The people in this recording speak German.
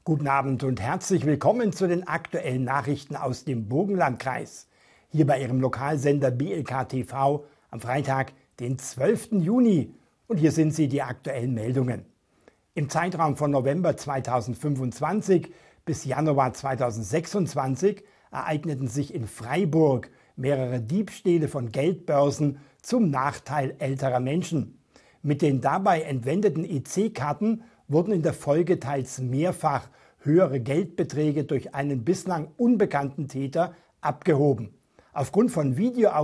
Guten Abend und herzlich willkommen zu den aktuellen Nachrichten aus dem Burgenlandkreis. Hier bei Ihrem Lokalsender BLK TV am Freitag, den 12. Juni. Und hier sind sie, die aktuellen Meldungen. Im Zeitraum von November 2025 bis Januar 2026 ereigneten sich in Freiburg mehrere Diebstähle von Geldbörsen zum Nachteil älterer Menschen. Mit den dabei entwendeten EC-Karten wurden in der Folge teils mehrfach höhere Geldbeträge durch einen bislang unbekannten Täter abgehoben. Aufgrund von